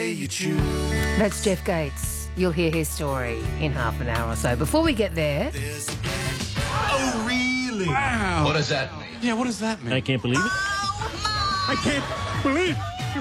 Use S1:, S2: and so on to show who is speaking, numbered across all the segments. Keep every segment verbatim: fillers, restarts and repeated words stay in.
S1: say you choose.
S2: That's Jeff Gates. You'll hear his story in half an hour or so. Before we get there...
S1: Oh, really?
S3: Wow.
S4: What does that mean?
S3: Yeah, what does that mean?
S5: I can't believe it.
S3: I can't believe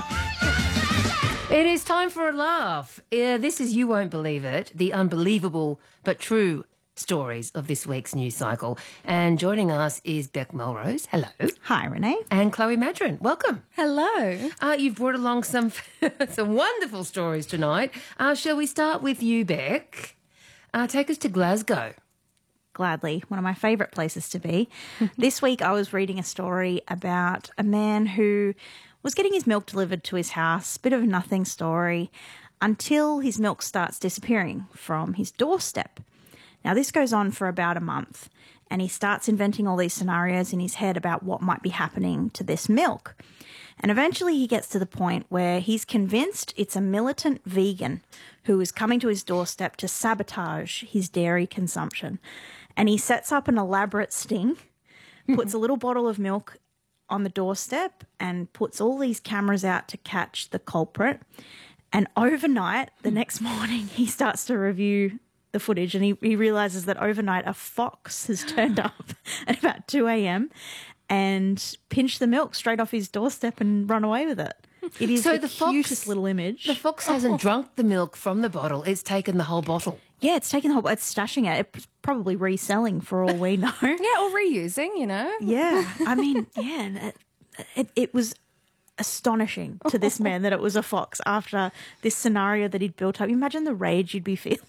S3: it.
S2: It is time for a laugh. Uh, this is You Won't Believe It, the unbelievable but true stories of this week's news cycle. And joining us is Beck Melrose. Hello.
S6: Hi, Renee.
S2: And Chloe Madron. Welcome.
S7: Hello.
S2: Uh, you've brought along some some wonderful stories tonight. Uh, shall we start with you, Beck? Uh, take us to Glasgow.
S6: Gladly, one of my favourite places to be. This week I was reading a story about a man who was getting his milk delivered to his house, bit of a nothing story, until his milk starts disappearing from his doorstep. Now, this goes on for about a month, and he starts inventing all these scenarios in his head about what might be happening to this milk. And eventually he gets to the point where he's convinced it's a militant vegan who is coming to his doorstep to sabotage his dairy consumption. And he sets up an elaborate sting, puts a little bottle of milk on the doorstep and puts all these cameras out to catch the culprit. And overnight, the next morning, he starts to review the footage, and he, he realizes that overnight a fox has turned up at about two a.m. and pinched the milk straight off his doorstep and run away with it. It is
S2: So
S6: the,
S2: the fox-
S6: cutest little image.
S2: The fox hasn't drunk the milk from the bottle. It's taken the whole bottle.
S6: Yeah, it's taking the whole, it's stashing it. It's probably reselling for all we know.
S7: Yeah, or reusing, you know.
S6: Yeah, I mean, yeah, and it, it, it was astonishing to this man that it was a fox after this scenario that he'd built up. Imagine the rage you'd be feeling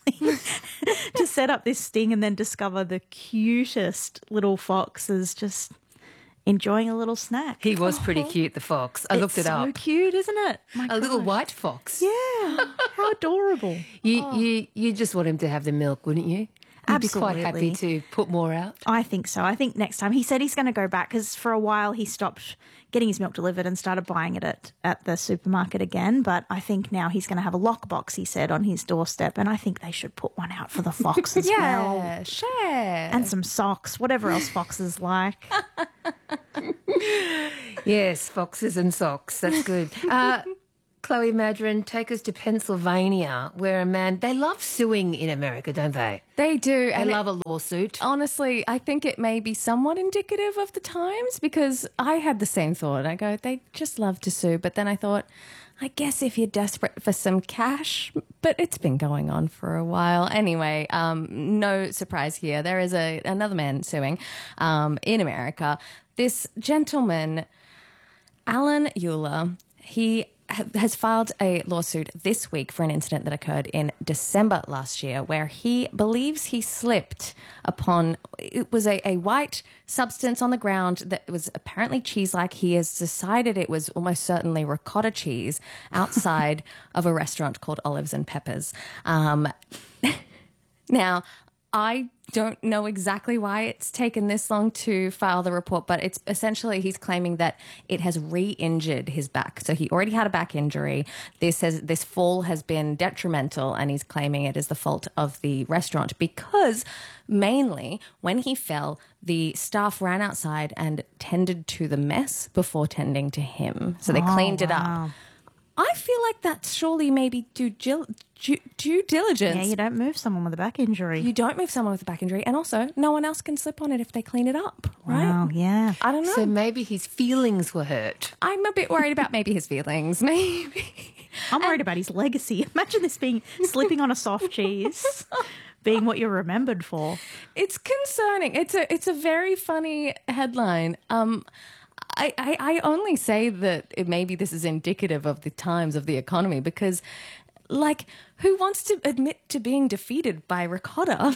S6: to set up this sting and then discover the cutest little fox is just enjoying a little snack.
S2: He was pretty cute, the fox. I looked
S6: It's
S2: it up.
S6: so cute, isn't it? My
S2: A little
S6: gosh.
S2: white fox.
S6: Yeah, how adorable.
S2: You, you, you just want him to have the milk, wouldn't you? You'd be quite happy
S6: Absolutely.
S2: to put more out.
S6: I think so. I think next time. He said he's going to go back because for a while he stopped getting his milk delivered and started buying it at, at the supermarket again. But I think now he's going to have a lockbox, he said, on his doorstep. And I think they should put one out for the fox as well.
S7: Yeah, share.
S6: And some socks, whatever else foxes like.
S2: Yes, foxes and socks. That's good. Uh, Chloe Madron, take us to Pennsylvania, where a man, they love suing in America, don't they?
S7: They do.
S2: They
S7: and
S2: love
S7: it-
S2: a lawsuit.
S7: Honestly, I think it may be somewhat indicative of the times because I had the same thought. I go, they just love to sue. But then I thought, I guess if you're desperate for some cash, but it's been going on for a while. Anyway, um, no surprise here. There is a another man suing um, in America. This gentleman, Alan Euler, he has filed a lawsuit this week for an incident that occurred in December last year where he believes he slipped upon, it was a, a white substance on the ground that was apparently cheese-like. He has decided it was almost certainly ricotta cheese outside of a restaurant called Olives and Peppers. Um, now, I don't know exactly why it's taken this long to file the report, but it's essentially he's claiming that it has re-injured his back. So he already had a back injury. This has this fall has been detrimental, and he's claiming it is the fault of the restaurant because mainly when he fell, the staff ran outside and tended to the mess before tending to him. So they
S6: Oh,
S7: cleaned it
S6: wow.
S7: up. I feel like that's surely maybe due, gil- due, due diligence.
S6: Yeah, you don't move someone with a back injury.
S7: You don't move someone with a back injury, and also no one else can slip on it if they clean it up, right?
S6: Wow, yeah.
S7: I don't know.
S2: So maybe his feelings were hurt.
S7: I'm a bit worried about maybe his feelings, maybe.
S6: I'm worried about his legacy. Imagine this being slipping on a soft cheese, being what you're remembered for.
S7: It's concerning. It's a it's a very funny headline. Um, I, I, I only say that it, maybe this is indicative of the times of the economy because, like, who wants to admit to being defeated by ricotta?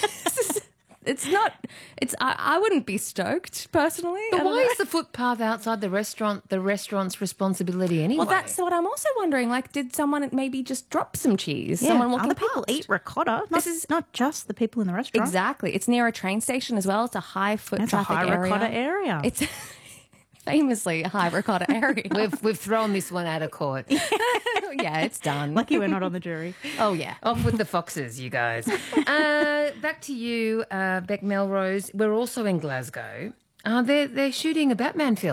S7: It's not. It's. I, I wouldn't be stoked personally. I
S2: But
S7: don't
S2: why
S7: know.
S2: is the footpath outside the restaurant the restaurant's responsibility anyway?
S7: Well, that's what I'm also wondering. Like, did someone maybe just drop some cheese?
S6: Yeah,
S7: Someone walking
S6: other people
S7: past?
S6: eat ricotta. Not,
S7: This is-
S6: not just the people in the restaurant.
S7: Exactly. It's near a train station as well. It's a high foot
S6: It's a
S7: traffic
S6: high
S7: area.
S6: ricotta area.
S7: It's famously a high ricotta area.
S2: We've, we've thrown this one out of court.
S7: yeah, it's done.
S6: Lucky we're not on the jury.
S7: oh, yeah.
S2: Off with the foxes, you guys. Uh, back to you, uh, Beck Melrose. We're also in Glasgow. Uh, they're, they're shooting a Batman film.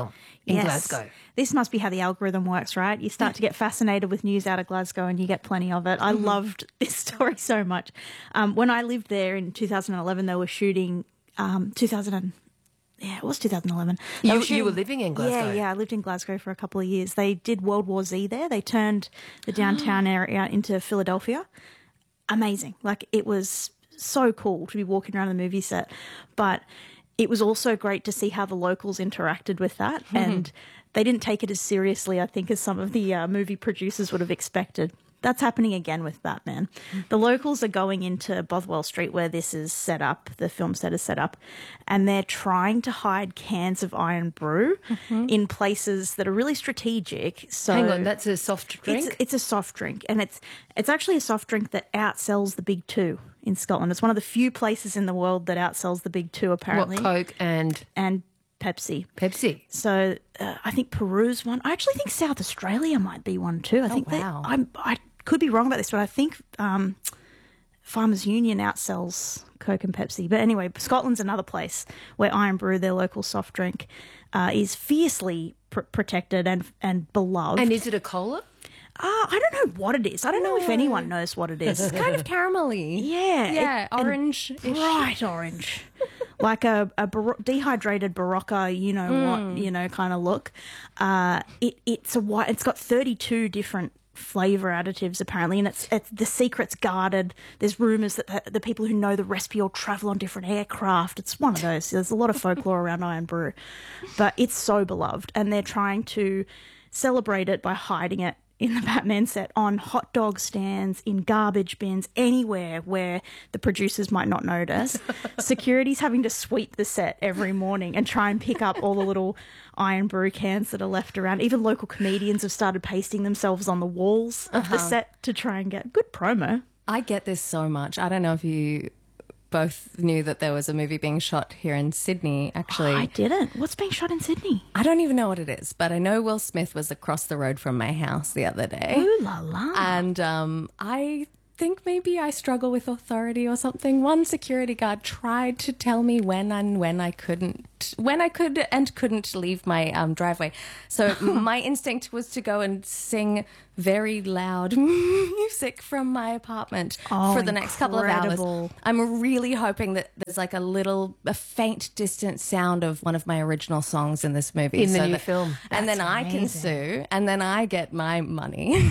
S2: in
S6: Yes.
S2: Glasgow.
S6: This must be how the algorithm works, right? You start to get fascinated with news out of Glasgow and you get plenty of it. I
S2: Mm-hmm.
S6: loved this story so much. Um, when I lived there in two thousand eleven, they were shooting um, two thousand. Yeah, it was two thousand eleven. They
S2: You,
S6: were
S2: you
S6: shooting-
S2: were living in Glasgow.
S6: Yeah, yeah. I lived in Glasgow for a couple of years. They did World War Z there. They turned the downtown area into Philadelphia. Amazing. Like, it was so cool to be walking around the movie set. But it was also great to see how the locals interacted with that. And they didn't take it as seriously, I think, as some of the uh, movie producers would have expected. That's happening again with Batman. The locals are going into Bothwell Street where this is set up, the film set is set up, and they're trying to hide cans of Iron Brew in places that are really strategic. So
S2: Hang on, that's a soft drink?
S6: It's, it's a soft drink, and it's it's actually a soft drink that outsells the big two in Scotland. It's one of the few places in the world that outsells the big two,
S2: what,
S6: apparently,
S2: Coke and
S6: and Pepsi.
S2: Pepsi?
S6: So uh, I think Peru's one. I actually think South Australia might be one too. I think they-
S7: wow.
S6: I'm, I could be wrong about this, but I think um, Farmers Union outsells Coke and Pepsi. But anyway, Scotland's another place where Iron Brew, their local soft drink, uh, is fiercely pr- protected and and beloved.
S2: And is it a cola?
S6: uh, I don't know what it is. I don't know if anyone knows what it is.
S7: It's kind of caramelly.
S6: Yeah,
S7: Yeah,
S6: it- and
S7: orange.
S6: bright orange, like a, a bar- dehydrated Barocca, you know what, you know, kind of look. Uh, it it's a white. It's got thirty-two different flavor additives apparently, and it's, it's the secret's guarded. There's rumors that the, the people who know the recipe all travel on different aircraft. It's one of those. There's a lot of folklore around Iron Brew, but it's so beloved, and they're trying to celebrate it by hiding it in the Batman set on hot dog stands, in garbage bins, anywhere where the producers might not notice. Security's having to sweep the set every morning and try and pick up all the little Iron Brew cans that are left around. Even local comedians have started pasting themselves on the walls of the set to try and get good promo.
S7: I get this so much. I don't know if you both knew that there was a movie being shot here in Sydney, actually.
S6: I didn't. What's being shot in Sydney?
S7: I don't even know what it is, but I know Will Smith was across the road from my house the other day.
S6: Ooh la la.
S7: And um, I think maybe I struggle with authority or something. One security guard tried to tell me when and when I couldn't, when I could and couldn't leave my um, driveway. So my instinct was to go and sing very loud music from my apartment
S6: Oh,
S7: for the next couple of
S6: incredible.
S7: hours. I'm really hoping that there's like a little, a faint, distant sound of one of my original songs in this movie.
S2: In the
S7: so
S2: new
S7: that-
S2: film.
S7: And then I can sue, and then I get my money.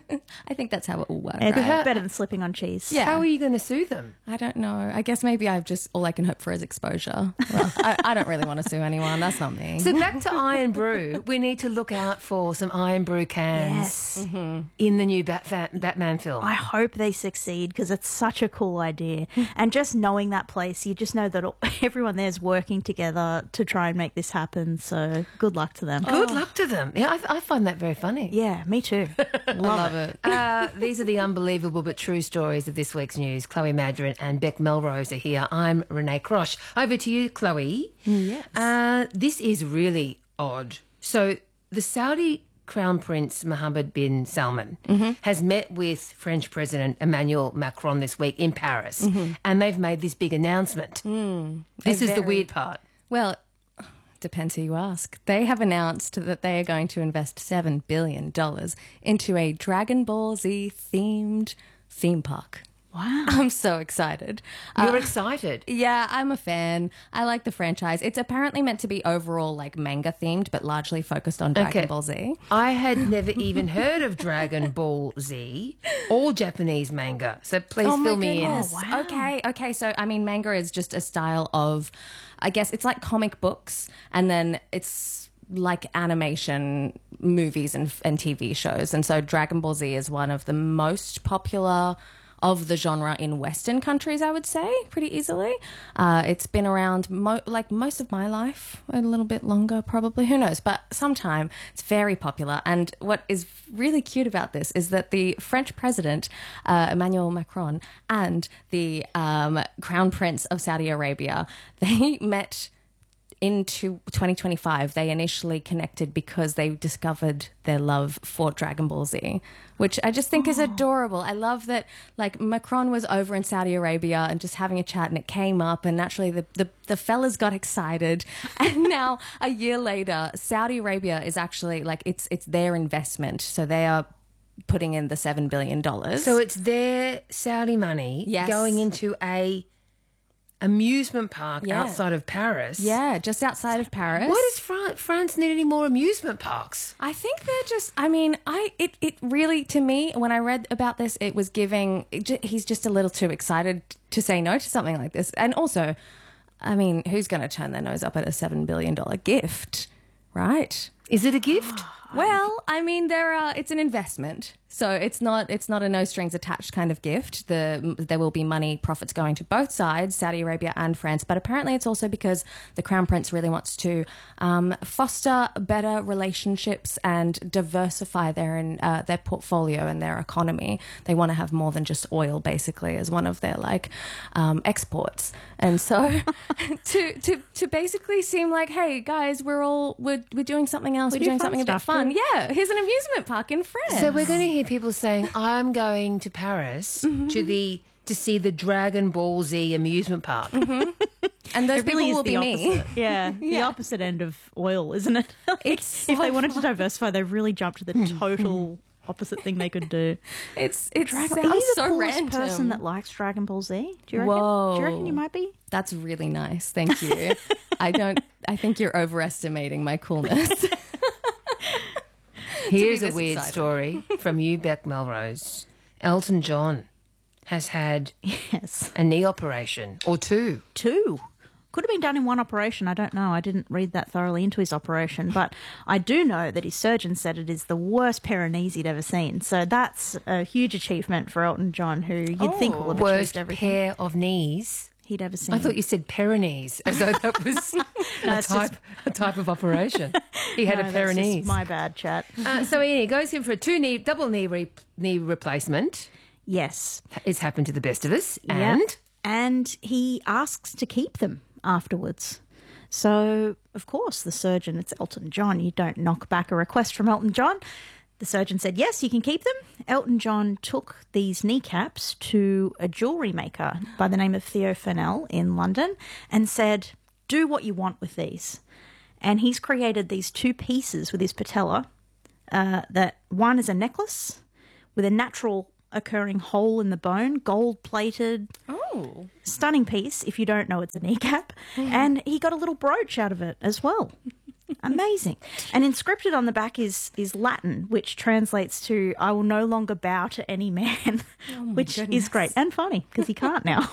S7: I think that's how it will work.
S6: It's
S7: right?
S6: better than slipping on cheese.
S7: Yeah.
S2: How are you going to sue them?
S7: I don't know. I guess maybe I've just, all I can hope for is exposure. Well, I, I don't really want to sue anyone. That's not me.
S2: So back to Iron Brew. We need to look out for some Iron Brew cans
S6: Yes.
S2: in the new Bat- Bat- Batman film.
S6: I hope they succeed because it's such a cool idea. And just knowing that place, you just know that all- everyone there's working together to try and make this happen. So good luck to them.
S2: Good luck to them. Yeah, I, I find that very funny.
S6: Yeah, me too. Love,
S7: Love
S6: it.
S7: it.
S2: Uh, these are the unbelievable but true stories of this week's news. Chloe Madron and Beck Melrose are here. I'm Renee Crosh. Over to you, Chloe.
S7: Yes.
S2: Uh, this is really odd. So the Saudi Crown Prince Mohammed bin Salman has met with French President Emmanuel Macron this week in Paris, and they've made this big announcement. This is the
S7: very-
S2: weird part.
S7: Well, depends who you ask. They have announced that they are going to invest seven billion dollars into a Dragon Ball Z themed theme park.
S6: Wow.
S7: I'm so excited.
S2: You're
S7: Uh,
S2: excited.
S7: Yeah, I'm a fan. I like the franchise. It's apparently meant to be overall like manga themed, but largely focused on Dragon
S2: Okay.
S7: Ball Z.
S2: I had never even heard of Dragon Ball Z or Japanese manga, so please
S7: Oh my
S2: fill me
S7: goodness.
S2: in.
S6: wow.
S7: Okay, okay. So, I mean, manga is just a style of, I guess it's like comic books, and then it's like animation movies and, and T V shows. And so Dragon Ball Z is one of the most popular of the genre in Western countries, I would say, pretty easily. Uh, it's been around mo- like most of my life, a little bit longer probably, who knows, but sometime. It's very popular. And what is really cute about this is that the French president, uh, Emmanuel Macron, and the um, Crown Prince of Saudi Arabia, they met into twenty twenty-five, they initially connected because they discovered their love for Dragon Ball Z, which I just think is adorable. I love that, like, Macron was over in Saudi Arabia and just having a chat, and it came up, and naturally the, the, the fellas got excited. And now, a year later, Saudi Arabia is actually, like, it's it's their investment. So they are putting in the seven billion dollars.
S2: So it's their Saudi money
S7: Yes.
S2: going into a amusement park
S7: Yeah.
S2: outside of Paris.
S7: Yeah, just outside of Paris.
S2: Why does Fran- France need any more amusement parks?
S7: I think they're just, I mean, I it, it really, to me, when I read about this, it was giving, it ju- he's just a little too excited to say no to something like this. And also, I mean, who's going to turn their nose up at a seven billion dollars gift, right?
S2: Is it a gift?
S7: Well, I mean, there are. It's an investment, so it's not. It's not a no strings attached kind of gift. The there will be money profits going to both sides, Saudi Arabia and France. But apparently, it's also because the Crown Prince really wants to um, foster better relationships and diversify their uh, their portfolio and their economy. They want to have more than just oil, basically, as one of their like um, exports. And so, to to to basically seem like, hey guys, we're all we're we're doing something else.
S6: We
S7: We're
S6: do
S7: doing
S6: fun
S7: something a bit
S6: stuff,
S7: fun.
S6: too.
S7: Yeah, here's an amusement park in France.
S2: So we're going to hear people saying, "I'm going to Paris to the to see the Dragon Ball Z amusement park."
S7: and those
S6: It really
S7: people
S6: is
S7: will
S6: the
S7: be
S6: opposite.
S7: me.
S6: Yeah, the
S7: Yeah.
S6: opposite end of oil, isn't it?
S7: It's
S6: if they
S7: so
S6: wanted to diversify, they really jumped to the total opposite thing they could do.
S7: It's it
S6: Dragon,
S7: sounds
S6: are you the
S7: so
S6: coolest
S7: random.
S6: person that likes Dragon Ball Z? Do you reckon?
S7: Whoa.
S6: Do you reckon you might be?
S7: That's really nice. Thank you. I don't. I think you're overestimating my coolness.
S2: Here's a
S7: this
S2: weird
S7: excited.
S2: story from you, Beck Melrose. Elton John has had
S6: Yes.
S2: a knee operation or two.
S6: Two. Could have been done in one operation. I don't know. I didn't read that thoroughly into his operation, but I do know that his surgeon said it is the worst pair of knees he'd ever seen. So that's a huge achievement for Elton John, who you'd think will have
S2: Worst
S6: achieved everything
S2: pair of knees.
S6: he'd ever seen.
S2: I thought you said Pyrenees, as though that was a,
S6: it's
S2: type,
S6: just-
S2: a type of operation. He had
S6: No,
S2: a
S6: that's
S2: pair of
S6: just
S2: knees.
S6: my bad, chat.
S2: Uh, so he goes in for a two knee, double knee re- knee replacement.
S6: Yes.
S2: It's happened to the best of us.
S6: Yep.
S2: And
S6: And he asks to keep them afterwards. So, of course, the surgeon, it's Elton John. You don't knock back a request from Elton John. The surgeon said, yes, you can keep them. Elton John took these kneecaps to a jewellery maker by the name of Theo Fennell in London and said, do what you want with these. And he's created these two pieces with his patella. Uh, that one is a necklace with a natural occurring hole in the bone, gold plated.
S7: Oh,
S6: Stunning piece, if you don't know it's a kneecap. And he got a little brooch out of it as well. Amazing. And inscripted on the back is is Latin, which translates to "I will no longer bow to any man," which
S7: goodness.
S6: is great and funny because he can't now.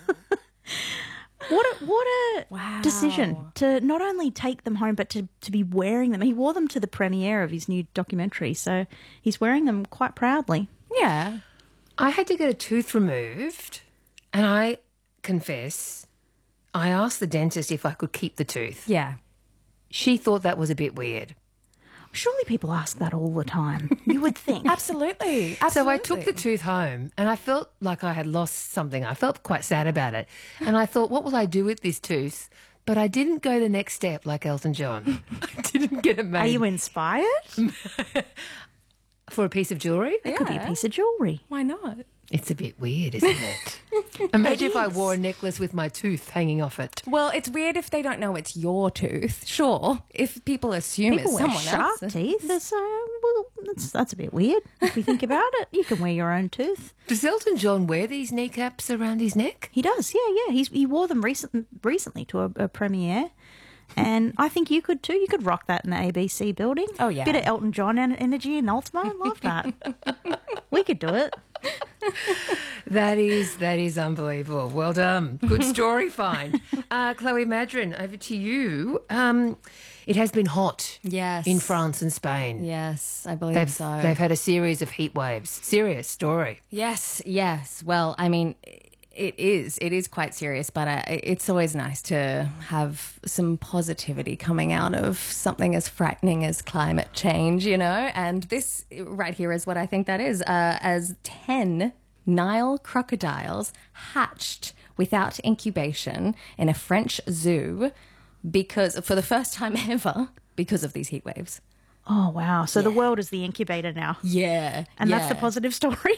S6: What a, what a
S7: Wow.
S6: decision to not only take them home, but to, to be wearing them. He wore them to the premiere of his new documentary, so he's wearing them quite proudly.
S7: yeah.
S2: I had to get a tooth removed, and I confess, I asked the dentist if I could keep the tooth.
S7: Yeah.
S2: She thought that was a bit weird.
S6: Surely people ask that all the time. You would think.
S7: Absolutely.
S2: So
S7: Absolutely.
S2: I took the tooth home, and I felt like I had lost something. I felt quite sad about it. And I thought, what will I do with this tooth? But I didn't go the next step like Elton John. I didn't get it made
S6: Are you inspired?
S2: for a piece of jewellery.
S6: It could be a piece of jewellery.
S7: Why not?
S2: It's a bit weird, isn't it? Imagine if I wore a necklace with my tooth hanging off it.
S7: Well, it's weird if they don't know it's your tooth. Sure, if people assume
S6: People
S7: it's
S6: wear
S7: someone
S6: shark
S7: else.
S6: teeth. That's, uh, well, that's, that's a bit weird. If you think about it, you can wear your own tooth.
S2: Does Elton John wear these kneecaps around his neck?
S6: He does, yeah, yeah. He's, he wore them recent, recently to a, a premiere. And I think you could too. You could rock that in the A B C building.
S7: Oh, yeah.
S6: Bit of Elton John en- energy in Ultimo. Love that. We could do it.
S2: That is that is unbelievable. Well done. Good story find. Uh, Chloe Madron, over to you. Um, it has been hot
S7: Yes.
S2: in France and Spain.
S7: Yes, I believe
S2: They've,
S7: so.
S2: they've had a series of heat waves. Serious story.
S7: Yes, yes. Well, I mean, it is. It is quite serious, but uh, it's always nice to have some positivity coming out of something as frightening as climate change, you know? And this right here is what I think that is. Uh, as ten Nile crocodiles hatched without incubation in a French zoo because for the first time ever, because of these heat waves.
S6: Oh, wow. So the world is the incubator now.
S7: Yeah.
S6: And that's the
S7: yeah.
S6: positive story.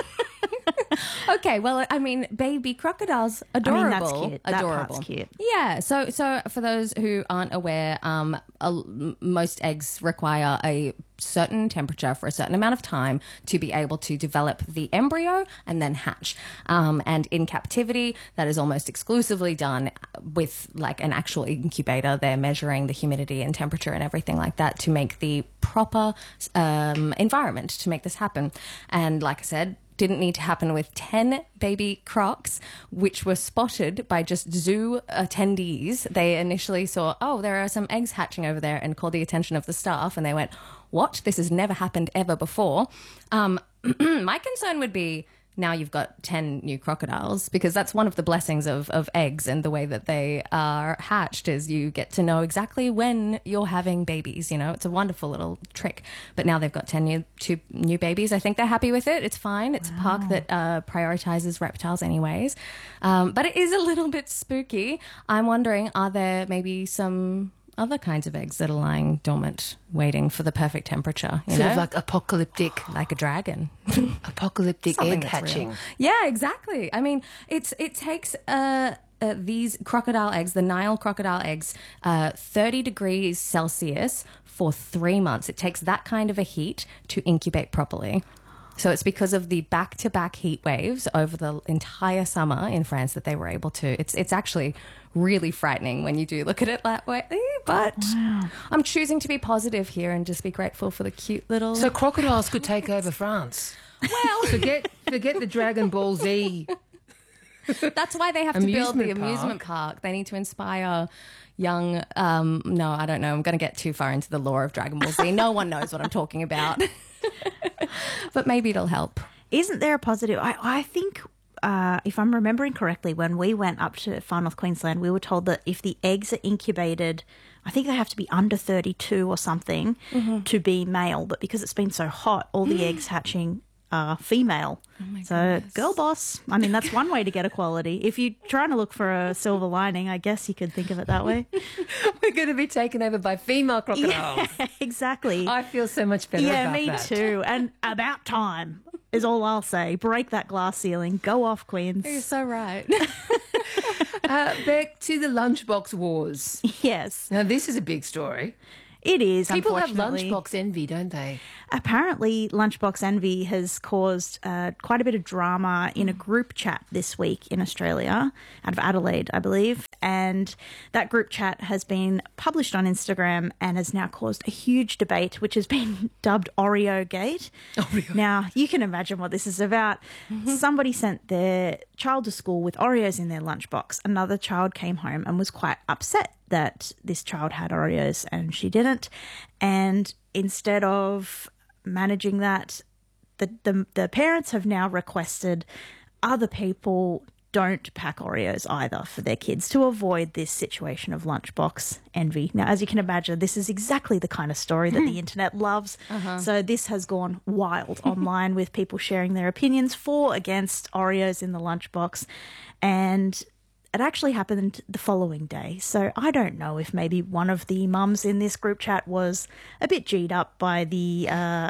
S7: Okay, well, I mean, baby crocodiles, adorable.
S6: I mean, that's cute. That
S7: Adorable.
S6: part's cute.
S7: Yeah. So, so for those who aren't aware, um, a, most eggs require a certain temperature for a certain amount of time to be able to develop the embryo and then hatch. Um, and in captivity, that is almost exclusively done with like an actual incubator. They're measuring the humidity and temperature and everything like that to make the proper um, environment to make this happen. And like I said, didn't need to happen with ten baby crocs, which were spotted by just zoo attendees. They initially saw, oh, there are some eggs hatching over there, and called the attention of the staff, and they went, what? This has never happened ever before. Um, my concern would be, now you've got ten new crocodiles, because that's one of the blessings of, of eggs and the way that they are hatched is you get to know exactly when you're having babies. You know, it's a wonderful little trick. But now they've got ten new, two new babies. I think they're happy with it. It's fine. It's wow. a park that uh, prioritizes reptiles anyways. Um, but it is a little bit spooky. I'm wondering, are there maybe some other kinds of eggs that are lying dormant, waiting for the perfect temperature? You
S2: Sort
S7: know?
S2: of like apocalyptic,
S7: like a dragon.
S2: apocalyptic
S7: Something
S2: egg
S7: that's
S2: hatching.
S7: real. Yeah, exactly. I mean, it's it takes uh, uh, these crocodile eggs, the Nile crocodile eggs, uh, thirty degrees Celsius for three months. It takes that kind of a heat to incubate properly. So it's because of the back-to-back heat waves over the entire summer in France that they were able to. It's it's actually really frightening when you do look at it that way. But wow. I'm choosing to be positive here and just be grateful for the cute little...
S2: So crocodiles could take over France.
S7: Well...
S2: forget forget the Dragon Ball Z.
S7: That's why they have to build the
S2: Amusement park.
S7: amusement park. They need to inspire young... Um, no, I don't know. I'm going to get too far into the lore of Dragon Ball Z. No one knows what I'm talking about. But maybe it'll help.
S6: Isn't there a positive? I, I think, uh, if I'm remembering correctly, when we went up to Far North Queensland, we were told that if the eggs are incubated, I think they have to be under thirty-two or something mm-hmm. to be male. But because it's been so hot, all the eggs hatching are female.
S7: Oh my
S6: so,
S7: goodness.
S6: Girl boss. I mean, that's one way to get equality. If you're trying to look for a silver lining, I guess you could think of it that way.
S2: We're going to be taken over by female crocodiles.
S6: Yeah, exactly.
S2: I feel so much better
S6: yeah,
S2: about
S6: me
S2: that.
S6: too. And about time is all I'll say. Break that glass ceiling. Go off, Queens.
S7: You're so right.
S2: Uh, back to the lunchbox wars.
S6: Yes.
S2: Now, this is a big story.
S6: It is,
S2: People have
S6: unfortunately.
S2: lunchbox envy, don't they?
S6: Apparently, lunchbox envy has caused uh, quite a bit of drama in a group chat this week in Australia, out of Adelaide, I believe. And that group chat has been published on Instagram and has now caused a huge debate, which has been dubbed Oreo Gate.
S2: Oreo.
S6: Now, you can imagine what this is about. Mm-hmm. Somebody sent their child to school with Oreos in their lunchbox. Another child came home and was quite upset that this child had Oreos and she didn't. And instead of managing that, the, the the parents have now requested other people don't pack Oreos either for their kids to avoid this situation of lunchbox envy. Now, as you can imagine, this is exactly the kind of story that the internet loves. Uh-huh. So this has gone wild online with people sharing their opinions for, against Oreos in the lunchbox. And it actually happened the following day. So I don't know if maybe one of the mums in this group chat was a bit G'd up by the uh,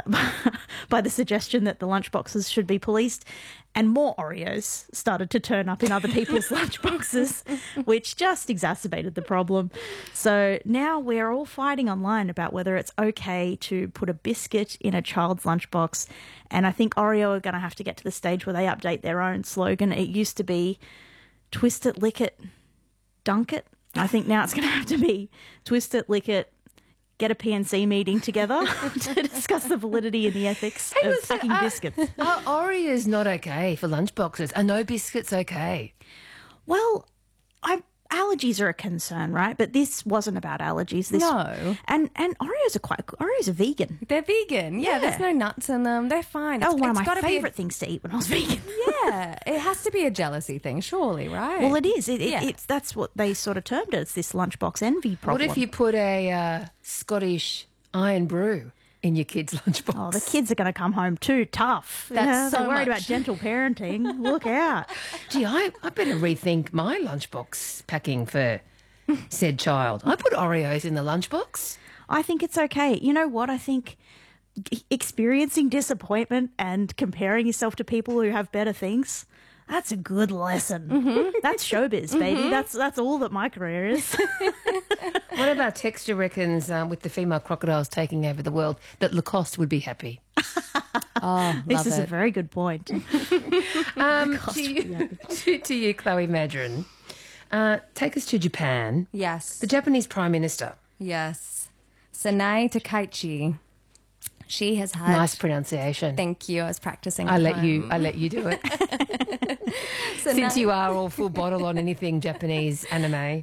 S6: by the suggestion that the lunchboxes should be policed, and more Oreos started to turn up in other people's lunchboxes, which just exacerbated the problem. So now we're all fighting online about whether it's okay to put a biscuit in a child's lunchbox. And I think Oreo are going to have to get to the stage where they update their own slogan. It used to be twist it, lick it, dunk it. I think now it's going to have to be twist it, lick it, get a P N C meeting together to discuss the validity and the ethics
S2: Hey,
S6: of
S2: listen,
S6: packing
S2: uh,
S6: biscuits.
S2: Are Oreos not okay for lunchboxes? Are no biscuits okay?
S6: Well, I, allergies are a concern, right? But this wasn't about allergies. This,
S7: No.
S6: And and Oreos are quite, Oreos are vegan.
S7: They're vegan. Yeah,
S6: Yeah.
S7: there's no nuts in them. They're fine.
S6: Oh,
S7: It's-
S6: one of
S7: it's
S6: my
S7: gotta be a-
S6: favourite things to eat when I was vegan.
S7: Yeah, it has to be a jealousy thing, surely, right?
S6: Well, it is. It, it,
S7: Yeah.
S6: It's that's what they sort of termed it. It's this lunchbox envy problem.
S2: What if you put a uh, Scottish iron brew in your kid's lunchbox?
S6: Oh, the kids are going to come home too tough.
S7: That's
S6: Yeah,
S7: so
S6: they're worried
S7: much.
S6: about gentle parenting. Look out.
S2: Gee, I, I better rethink my lunchbox packing for said child. I put Oreos in the lunchbox.
S6: I think it's okay. You know what? I think g- experiencing disappointment and comparing yourself to people who have better things, that's a good lesson.
S2: Mm-hmm.
S6: That's showbiz, baby. That's that's all that my career is.
S2: What about Texture reckons um, with the female crocodiles taking over the world that Lacoste would be happy?
S7: Oh,
S6: This
S7: love
S6: is a
S7: it.
S6: very good point.
S2: Um, to, you, to, to you, Chloe Madron, uh, take us to Japan.
S7: Yes.
S2: The Japanese Prime Minister.
S7: Yes. Sanae Takaichi. She has had...
S2: Nice pronunciation.
S7: Thank you. I was practicing.
S2: I
S7: at
S2: let
S7: home.
S2: you. I let you do it. Since you are all full bottle on anything Japanese anime.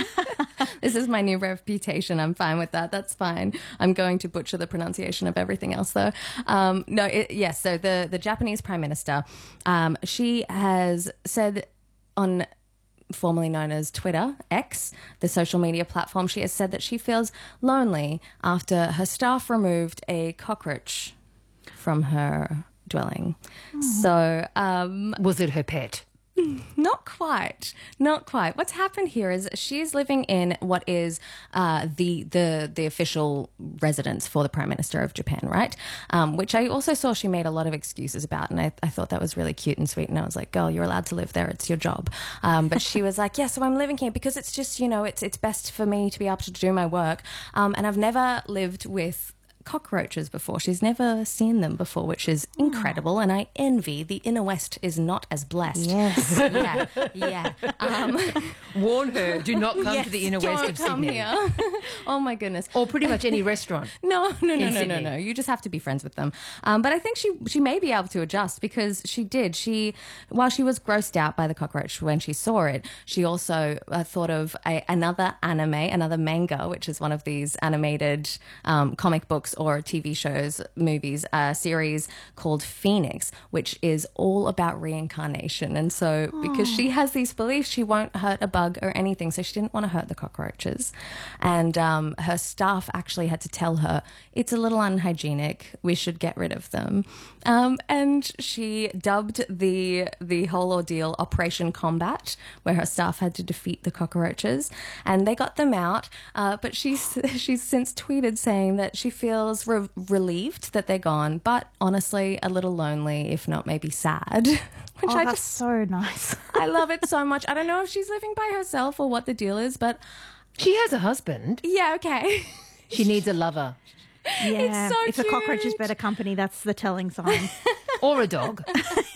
S7: This is my new reputation. I'm fine with that. That's fine. I'm going to butcher the pronunciation of everything else, though. Um, no, it, yes. So the the Japanese Prime Minister, um, she has said on, formerly known as Twitter, X, the social media platform, she has said that she feels lonely after her staff removed a cockroach from her dwelling. So, um,
S2: Was it her pet?
S7: not quite, not quite. What's happened here is she's living in what is uh, the the the official residence for the Prime Minister of Japan, right? Um, which I also saw she made a lot of excuses about, and I, I thought that was really cute and sweet. And I was like, "Girl, you're allowed to live there; it's your job." Um, but she was like, "Yeah, so I'm living here because it's just you know it's it's best for me to be able to do my work, um, and I've never lived with." cockroaches before. She's never seen them before, which is incredible, and I envy the inner west is not as blessed.
S6: Yes.
S7: yeah, yeah. Um,
S2: Warn her, do not come
S7: yes,
S2: to the inner west
S7: don't
S2: of
S7: come
S2: Sydney.
S7: here. Oh my goodness.
S2: Or pretty much any restaurant.
S7: No, no, no,
S2: In
S7: no, no,
S2: Sydney.
S7: no. You just have to be friends with them. Um, but I think she she may be able to adjust because she did. She, while she was grossed out by the cockroach when she saw it, she also uh, thought of a, another anime, another manga, which is one of these animated um, comic books or T V shows, movies, a series called Phoenix, which is all about reincarnation. And so because she has these beliefs, she won't hurt a bug or anything. So she didn't want to hurt the cockroaches. And um, her staff actually had to tell her, it's a little unhygienic. We should get rid of them. Um, and she dubbed the the whole ordeal Operation Combat, where her staff had to defeat the cockroaches. And they got them out. Uh, but she's, she's since tweeted saying that she feels re- relieved that they're gone, but honestly, a little lonely, if not maybe sad. Which
S6: Oh,
S7: I
S6: that's
S7: just,
S6: so nice.
S7: I love it so much. I don't know if she's living by herself or what the deal is, but
S2: She has a husband.
S7: yeah, okay.
S2: She needs a lover.
S6: Yeah.
S7: so
S6: if a cockroach is
S7: cute.
S6: better company, that's the telling sign.
S2: Or a dog.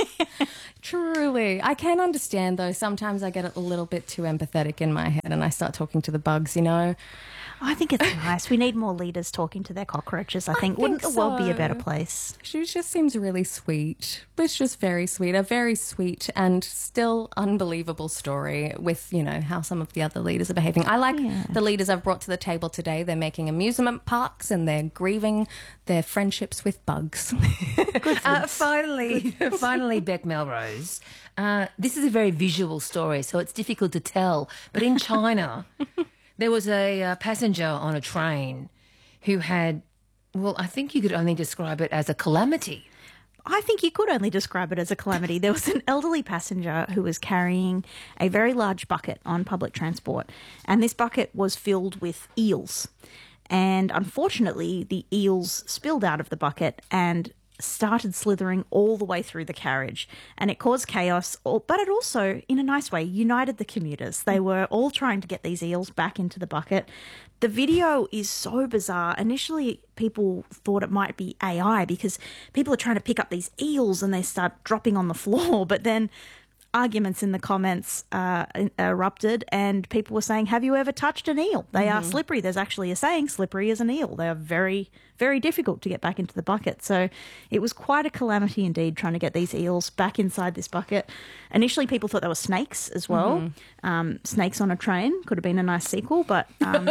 S7: Truly. I can understand, though. Sometimes I get a little bit too empathetic in my head and I start talking to the bugs, you know?
S6: I think it's nice. We need more leaders talking to their cockroaches. I think.
S7: think
S6: Wouldn't the world be a
S7: so.
S6: better place?
S7: She just seems really sweet. It's just very sweet. A very sweet and still unbelievable story with, you know, how some of the other leaders are behaving. I like the leaders I've brought to the table today. They're making amusement parks and they're grieving their friendships with bugs.
S2: Uh, finally, finally, Beck Melrose. Uh, this is a very visual story, so it's difficult to tell. But in China, there was a uh, passenger on a train who had, well, I think you could only describe it as a calamity.
S6: I think you could only describe it as a calamity. There was an elderly passenger who was carrying a very large bucket on public transport, and this bucket was filled with eels. And unfortunately, the eels spilled out of the bucket and started slithering all the way through the carriage, and it caused chaos, but it also, in a nice way, united the commuters. They were all trying to get these eels back into the bucket. The video is so bizarre. Initially, people thought it might be A I because people are trying to pick up these eels and they start dropping on the floor, but then arguments in the comments uh, erupted and people were saying, have you ever touched an eel? They mm-hmm. are slippery. There's actually a saying, slippery as an eel. They are very, very difficult to get back into the bucket. So it was quite a calamity indeed trying to get these eels back inside this bucket. Initially, people thought they were snakes as well. Mm-hmm. Um, snakes on a train could have been a nice sequel, but um,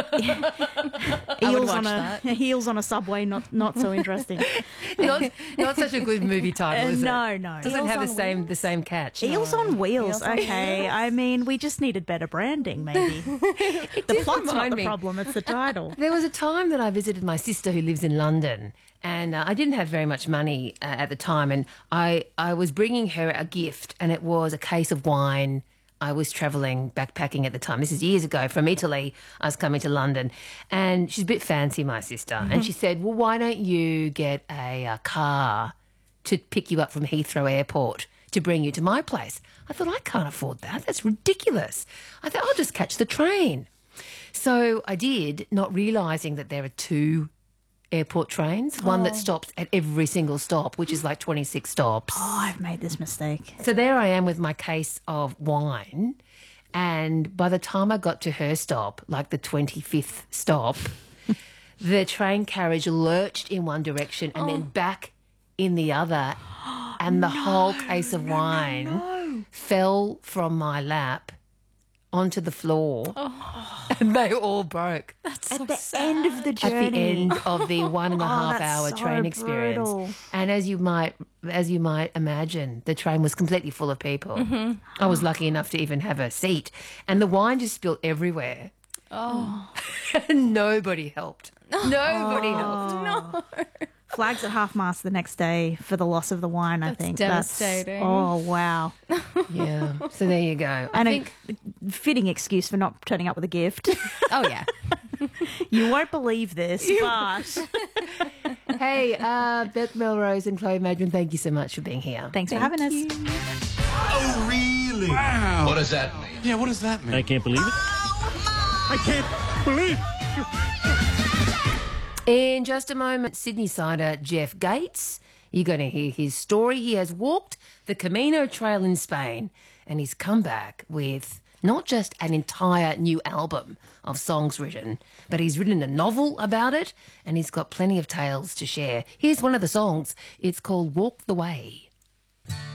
S6: eels on a eels on a subway, not not so interesting.
S2: Not, not such a good movie title, is it?
S6: No, no.
S2: Doesn't
S7: Eels
S2: have the
S7: on
S2: same
S7: wheels?
S2: the same catch.
S6: Eels on wheels.
S7: Eels on
S6: Okay,
S7: wheels.
S6: I mean, we just needed better branding, maybe. The
S2: did
S6: plot's not
S2: remind
S6: the
S2: me.
S6: problem; it's the title.
S2: There was a time that I visited my sister who lives in London, and uh, I didn't have very much money uh, at the time, and I, I was bringing her a gift, and it was a case of wine I was travelling, backpacking at the time. This is years ago from Italy. I was coming to London. And she's a bit fancy, my sister. Mm-hmm. And she said, well, why don't you get a, a car to pick you up from Heathrow Airport to bring you to my place? I thought, I can't afford that. That's ridiculous. I thought, I'll just catch the train. So I did, not realising that there are two airport trains, one oh. that stops at every single stop, which is like twenty-six stops.
S6: Oh, I've made this mistake.
S2: So there I am with my case of wine, and by the time I got to her stop, like the twenty-fifth stop, the train carriage lurched in one direction and oh. then back in the other, and the
S6: no,
S2: whole case of wine
S6: no, no, no.
S2: fell from my lap onto the floor, oh. and they all broke.
S7: That's
S6: at
S7: so
S6: the
S7: sad.
S6: end of the journey.
S2: At the end of the one and a
S6: oh,
S2: half hour
S6: so
S2: train experience.
S6: Brutal.
S2: And as you might as you might imagine, the train was completely full of people.
S7: Mm-hmm.
S2: I was lucky enough to even have a seat, and the wine just spilled everywhere.
S7: Oh.
S2: And nobody helped. Nobody
S6: oh.
S2: helped.
S7: No.
S6: Flags at half mast the next day for the loss of the wine, I
S7: That's
S6: think.
S7: devastating.
S6: That's, oh, wow.
S2: Yeah. So there you go.
S6: And
S7: think-
S6: a fitting excuse for not turning up with a gift.
S7: Oh, yeah.
S6: You won't believe this, but...
S2: Hey, uh, Beth Melrose and Chloe Madron, thank you so much for being here.
S6: Thanks
S7: Thank
S6: for having
S7: you.
S6: us.
S1: Oh, really?
S3: Wow.
S1: What does that mean?
S3: Yeah, what does that mean?
S4: I can't believe it.
S3: I can't believe
S2: In just a moment, Sydney sider Jeff Gates. You're going to hear his story. He has walked the Camino Trail in Spain, and he's come back with not just an entire new album of songs written, but he's written a novel about it, and he's got plenty of tales to share. Here's one of the songs. It's called Walk the Way.